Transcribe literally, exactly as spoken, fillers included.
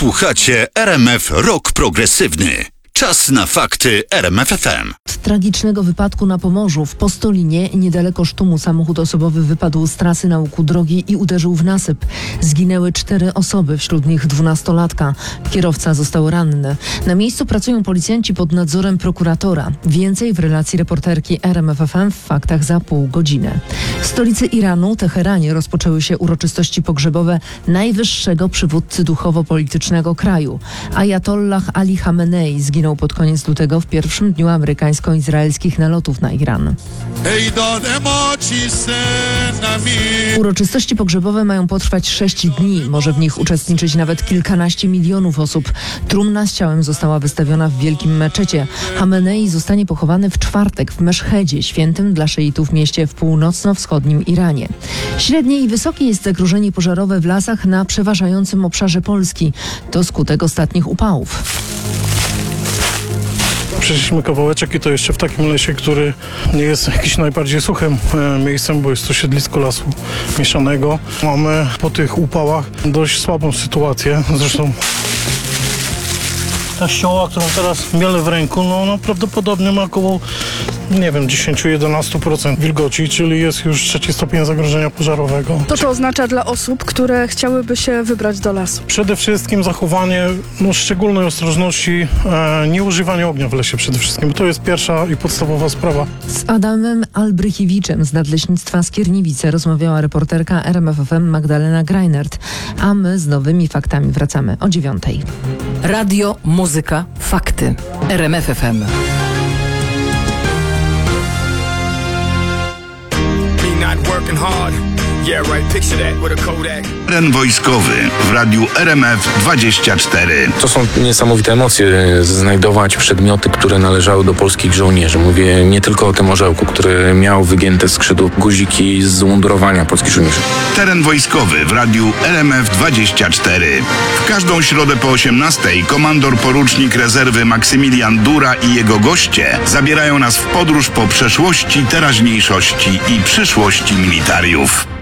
Słuchacie R M F Rock Progresywny. Czas na fakty R M F F M. Od tragicznego wypadku na Pomorzu w Postolinie niedaleko Sztumu samochód osobowy wypadł z trasy na łuku drogi i uderzył w nasyp. Zginęły cztery osoby, wśród nich dwunastolatka. Kierowca został ranny. Na miejscu pracują policjanci pod nadzorem prokuratora. Więcej w relacji reporterki R M F F M w faktach za pół godziny. W stolicy Iranu, Teheranie, rozpoczęły się uroczystości pogrzebowe najwyższego przywódcy duchowo-politycznego kraju. Ajatollah Ali Khamenei zginął pod koniec lutego w pierwszym dniu amerykańsko-izraelskich nalotów na Iran. Uroczystości pogrzebowe mają potrwać sześć dni. Może w nich uczestniczyć nawet kilkanaście milionów osób. Trumna z ciałem została wystawiona w wielkim meczecie. Khamenei zostanie pochowany w czwartek w Meszhedzie, świętym dla szyitów mieście w północno-wschodnim Iranie. Średnie i wysokie jest zagrożenie pożarowe w lasach na przeważającym obszarze Polski. To skutek ostatnich upałów. Przeszliśmy kawałeczek i to jeszcze w takim lesie, który nie jest jakiś najbardziej suchym e, miejscem, bo jest to siedlisko lasu mieszanego. Mamy po tych upałach dość słabą sytuację, zresztą ta ścioła, którą teraz mielę w ręku, no ona prawdopodobnie ma około, nie wiem, dziesięć do jedenastu procent wilgoci, czyli jest już trzeci stopień zagrożenia pożarowego. Co to oznacza dla osób, które chciałyby się wybrać do lasu? Przede wszystkim zachowanie no, szczególnej ostrożności, e, nieużywanie ognia w lesie przede wszystkim. To jest pierwsza i podstawowa sprawa. Z Adamem Albrychiewiczem z Nadleśnictwa Skierniewice rozmawiała reporterka R M F F M Magdalena Greinert, a my z nowymi faktami wracamy o dziewiątej. Radio, muzyka, fakty. R M F F M. Teren wojskowy w radiu R M F dwadzieścia cztery. To są niesamowite emocje, znajdować przedmioty, które należały do polskich żołnierzy. Mówię nie tylko o tym orzełku, który miał wygięte skrzydło, guziki z umundurowania polskich żołnierzy. Teren wojskowy w radiu R M F dwadzieścia cztery. W każdą środę po osiemnastej komandor porucznik rezerwy Maksymilian Dura i jego goście zabierają nas w podróż po przeszłości, teraźniejszości i przyszłości militariów.